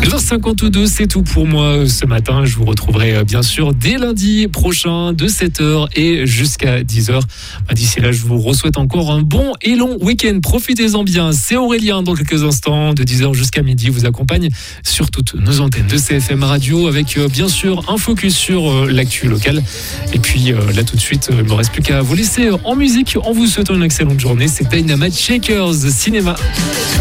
12h52, c'est tout pour moi ce matin. Je vous retrouverai bien sûr dès lundi prochain de 7h et jusqu'à 10h. D'ici là, je vous souhaite encore un bon et long week-end. Profitez-en bien. C'est Aurélien dans quelques instants. De 10h jusqu'à midi, vous accompagne sur toutes nos antennes de CFM Radio avec bien sûr un focus sur l'actu locale. Et puis là tout de suite, il ne me reste plus qu'à vous laisser en musique en vous souhaitant une excellente journée. C'est Dynamite Shakers Cinéma.